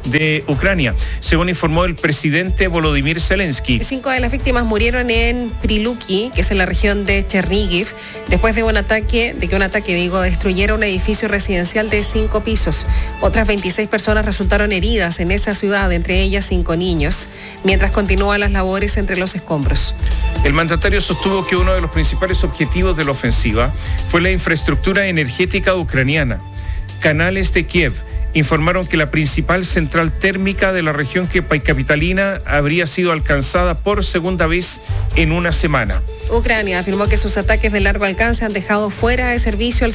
de Ucrania, según informó el presidente Volodymyr Zelensky. 5 de las víctimas murieron en Priluki, que es en la región de Chernihiv, después de que un ataque destruyera un edificio residencial de 5 pisos. Otras 26 personas resultaron heridas en esa ciudad, entre ellas 5 niños, mientras continúan las labores entre los escombros. El mandatario sostuvo que uno de los principales objetivos de la ofensiva fue la infraestructura energética ucraniana. Canales de Kiev informaron que la principal central térmica de la región capitalina habría sido alcanzada por segunda vez en una semana. Ucrania afirmó que sus ataques de largo alcance han dejado fuera de servicio el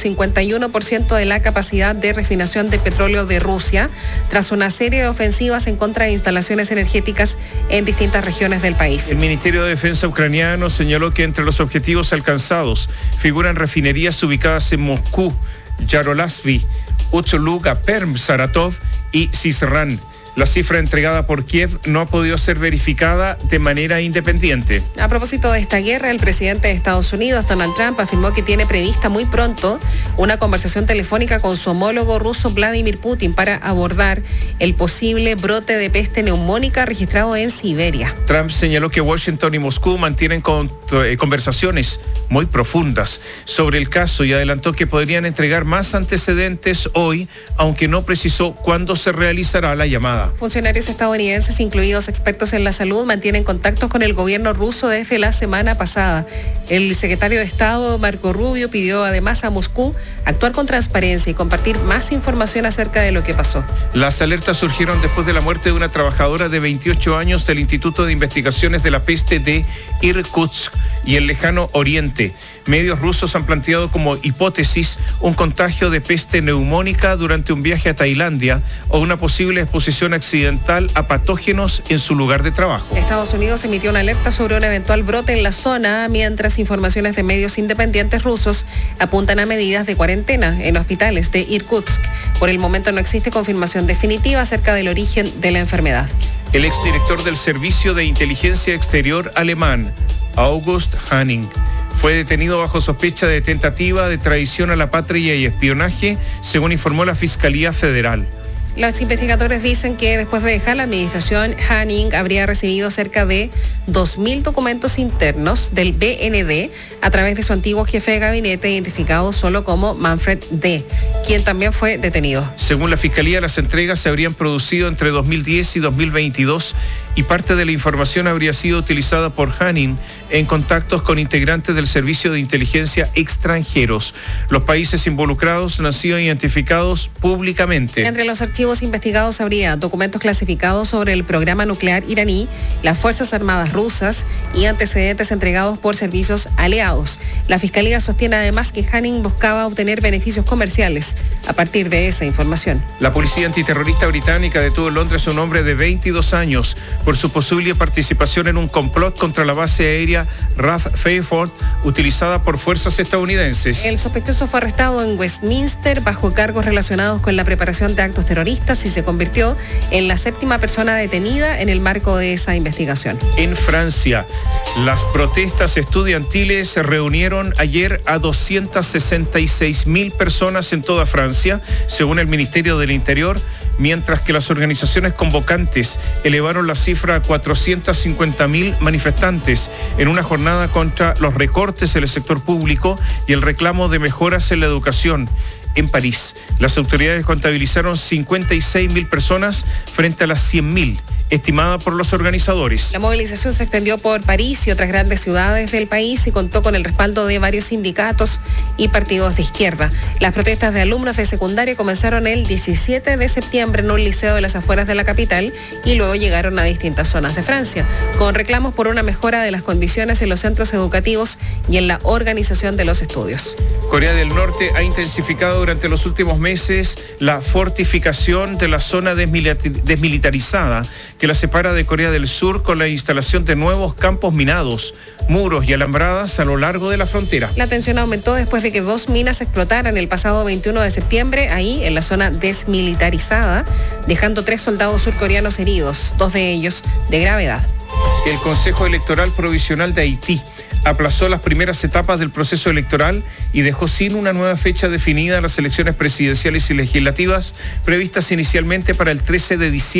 51% de la capacidad de refinación de petróleo de Rusia, tras una serie de ofensivas en contra de instalaciones energéticas en distintas regiones del país. El Ministerio de Defensa ucraniano señaló que entre los objetivos alcanzados figuran refinerías ubicadas en Moscú, Yaroslavl, Ucholuga, Perm, Saratov y Syzran. La cifra entregada por Kiev no ha podido ser verificada de manera independiente. A propósito de esta guerra, el presidente de Estados Unidos, Donald Trump, afirmó que tiene prevista muy pronto una conversación telefónica con su homólogo ruso Vladimir Putin para abordar el posible brote de peste neumónica registrado en Siberia. Trump señaló que Washington y Moscú mantienen conversaciones muy profundas sobre el caso y adelantó que podrían entregar más antecedentes hoy, aunque no precisó cuándo se realizará la llamada. Funcionarios estadounidenses, incluidos expertos en la salud, mantienen contactos con el gobierno ruso desde la semana pasada. El secretario de Estado, Marco Rubio, pidió además a Moscú actuar con transparencia y compartir más información acerca de lo que pasó. Las alertas surgieron después de la muerte de una trabajadora de 28 años del Instituto de Investigaciones de la Peste de Irkutsk y el Lejano Oriente. Medios rusos han planteado como hipótesis un contagio de peste neumónica durante un viaje a Tailandia o una posible exposición accidental a patógenos en su lugar de trabajo. Estados Unidos emitió una alerta sobre un eventual brote en la zona, mientras informaciones de medios independientes rusos apuntan a medidas de cuarentena en hospitales de Irkutsk. Por el momento no existe confirmación definitiva acerca del origen de la enfermedad. El exdirector del Servicio de Inteligencia Exterior alemán, August Hanning, fue detenido bajo sospecha de tentativa de traición a la patria y espionaje, según informó la Fiscalía Federal. Los investigadores dicen que después de dejar la administración, Hanning habría recibido cerca de 2.000 documentos internos del BND a través de su antiguo jefe de gabinete, identificado solo como Manfred D., quien también fue detenido. Según la Fiscalía, las entregas se habrían producido entre 2010 y 2022 y parte de la información habría sido utilizada por Hanning en contactos con integrantes del Servicio de Inteligencia extranjeros. Los países involucrados no han sido identificados públicamente. Entre los archivos investigados habría documentos clasificados sobre el programa nuclear iraní, las Fuerzas Armadas rusas y antecedentes entregados por servicios aliados. La Fiscalía sostiene además que Hanning buscaba obtener beneficios comerciales a partir de esa información. La policía antiterrorista británica detuvo en Londres a un hombre de 22 años por su posible participación en un complot contra la base aérea RAF Fairford utilizada por fuerzas estadounidenses. El sospechoso fue arrestado en Westminster bajo cargos relacionados con la preparación de actos terroristas y se convirtió en la 7ª persona detenida en el marco de esa investigación. En Francia, las protestas estudiantiles se reunieron ayer a 266.000 personas en toda Francia, según el Ministerio del Interior, mientras que las organizaciones convocantes elevaron la cifra a 450.000 manifestantes en una jornada contra los recortes en el sector público y el reclamo de mejoras en la educación. En París, las autoridades contabilizaron 56.000 personas frente a las 100.000 estimada por los organizadores. La movilización se extendió por París y otras grandes ciudades del país y contó con el respaldo de varios sindicatos y partidos de izquierda. Las protestas de alumnos de secundaria comenzaron el 17 de septiembre en un liceo de las afueras de la capital y luego llegaron a distintas zonas de Francia, con reclamos por una mejora de las condiciones en los centros educativos y en la organización de los estudios. Corea del Norte ha intensificado durante los últimos meses la fortificación de la zona desmilitarizada que la separa de Corea del Sur con la instalación de nuevos campos minados, muros y alambradas a lo largo de la frontera. La tensión aumentó después de que 2 minas explotaran el pasado 21 de septiembre, ahí en la zona desmilitarizada, dejando 3 soldados surcoreanos heridos, 2 de ellos de gravedad. El Consejo Electoral Provisional de Haití aplazó las primeras etapas del proceso electoral y dejó sin una nueva fecha definida las elecciones presidenciales y legislativas previstas inicialmente para el 13 de diciembre.